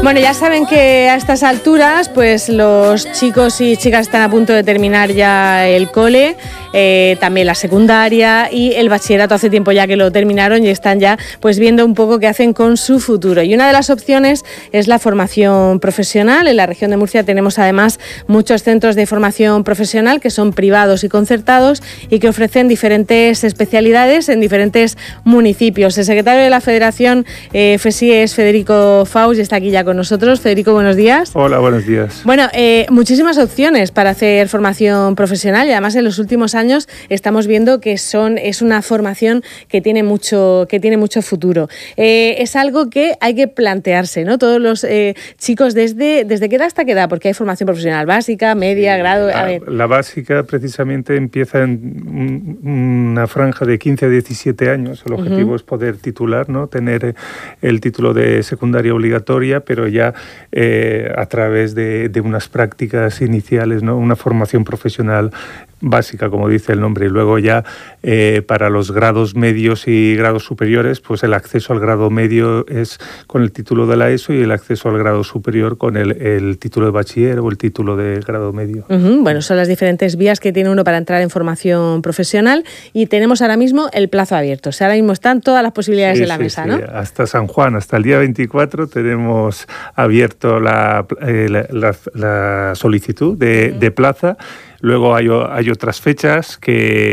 Bueno, ya saben que a estas alturas, pues los chicos y chicas están a punto de terminar ya el cole, también la secundaria y el bachillerato. Hace tiempo ya que lo terminaron y están ya pues viendo un poco qué hacen con su futuro. Y una de las opciones es la formación profesional. En la región de Murcia tenemos además muchos centros de formación profesional que son privados y concertados y que ofrecen diferentes especialidades en diferentes municipios. El secretario de la Federación FESIE es Federico Faus y está aquí ya con nosotros. Federico, buenos días. Hola, buenos días. Bueno, muchísimas opciones para hacer formación profesional y además en los últimos años estamos viendo que es una formación que tiene mucho futuro. Es algo que hay que plantearse, ¿no? Todos los chicos, ¿desde qué edad hasta qué edad? Porque hay formación profesional básica, media, grado... La básica precisamente empieza en una franja de 15 a 17 años. El objetivo es poder titular, ¿no? Tener el título de secundaria obligatoria, pero ya a través de unas prácticas iniciales, ¿no? Una formación profesional básica, como dice el nombre, y luego ya para los grados medios y grados superiores, pues el acceso al grado medio es con el título de la ESO y el acceso al grado superior con el título de bachiller o el título de grado medio. Bueno, son las diferentes vías que tiene uno para entrar en formación profesional y tenemos ahora mismo el plazo abierto. O sea, ahora mismo están todas las posibilidades en la mesa, ¿no? Hasta San Juan, hasta el día 24 tenemos abierto la solicitud de plaza. Luego hay otras fechas que